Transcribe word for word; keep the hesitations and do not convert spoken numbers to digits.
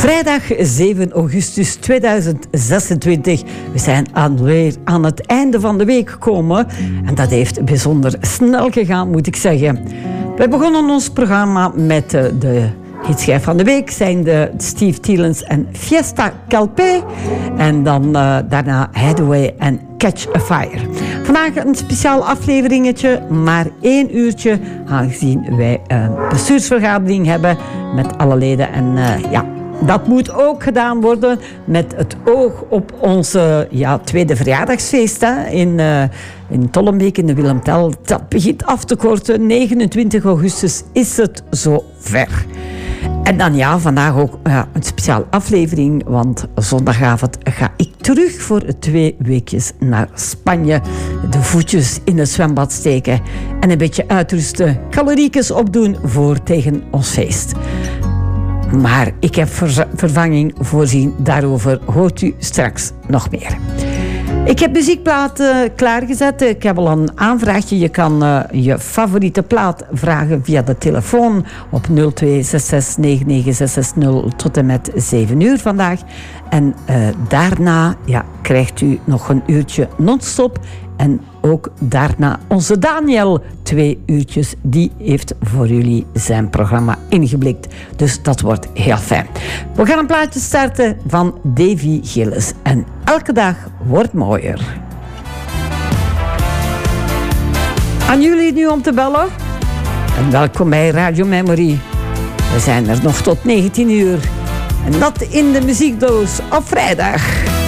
Vrijdag zeven augustus tweeduizend zesentwintig. We zijn aan, weer aan het einde van de week gekomen. En dat heeft bijzonder snel gegaan, moet ik zeggen. We begonnen ons programma met de hitschijf van de week. Zijn de Steve Thielens en Fiesta Calpe. En dan uh, daarna Hideaway en Catch a Fire. Vandaag een speciaal afleveringetje, maar één uurtje. Aangezien wij een bestuursvergadering hebben met alle leden. En uh, ja... Dat moet ook gedaan worden met het oog op onze ja, tweede verjaardagsfeest hè, in, uh, in Tollenbeek in de Willem Tell. Dat begint af te korten. negenentwintig augustus is het zover. En dan ja, vandaag ook ja, een speciaal aflevering, want zondagavond ga ik terug voor twee weekjes naar Spanje. De voetjes in het zwembad steken en een beetje uitrusten, caloriekjes opdoen voor tegen ons feest. Maar ik heb ver- vervanging voorzien. Daarover hoort u straks nog meer. Ik heb muziekplaten klaargezet. Ik heb al een aanvraagje. Je kan uh, je favoriete plaat vragen via de telefoon op nul twee zes zes negen negen zes zes nul tot en met zeven uur vandaag. En uh, daarna ja, krijgt u nog een uurtje non-stop. En ook daarna onze Daniel, twee uurtjes, die heeft voor jullie zijn programma ingeblikt. Dus dat wordt heel fijn. We gaan een plaatje starten van Davy Gillis. En elke dag wordt mooier. Aan jullie nu om te bellen. En welkom bij Radio Memory. We zijn er nog tot negentien uur. En dat in de muziekdoos op vrijdag.